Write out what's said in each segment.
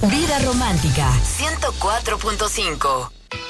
Vida Romántica 104.5.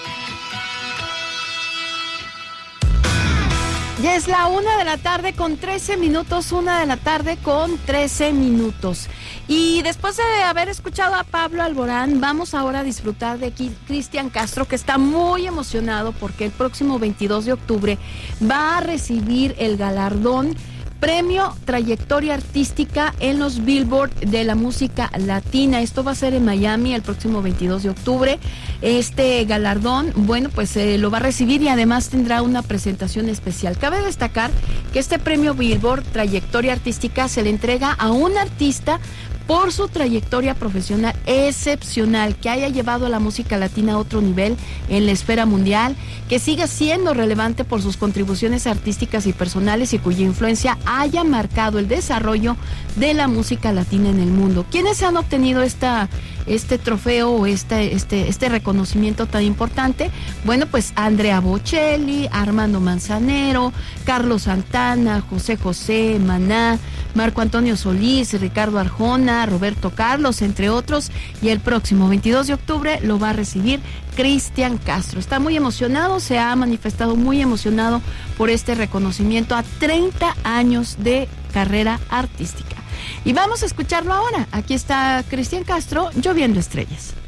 Ya es la 1:13 con 13 minutos, 1:13 con 13 minutos. Y después de haber escuchado a Pablo Alborán, vamos ahora a disfrutar de Cristian Castro, que está muy emocionado porque el próximo 22 de octubre va a recibir el galardón Premio Trayectoria Artística en los Billboard de la música latina. Esto va a ser en Miami el próximo 22 de octubre. Este galardón, bueno, pues lo va a recibir y además tendrá una presentación especial. Cabe destacar que este premio Billboard Trayectoria Artística se le entrega a un artista por su trayectoria profesional excepcional, que haya llevado a la música latina a otro nivel en la esfera mundial, que siga siendo relevante por sus contribuciones artísticas y personales y cuya influencia haya marcado el desarrollo de la música latina en el mundo. ¿Quiénes han obtenido este trofeo o este reconocimiento tan importante? Bueno, pues Andrea Bocelli, Armando Manzanero, Carlos Santana, José José, Maná, Marco Antonio Solís, Ricardo Arjona, Roberto Carlos, entre otros, y el próximo 22 de octubre lo va a recibir Cristian Castro. Está muy emocionado, se ha manifestado muy emocionado por este reconocimiento a 30 años de carrera artística. Y vamos a escucharlo ahora. Aquí está Cristian Castro, Lloviendo Estrellas.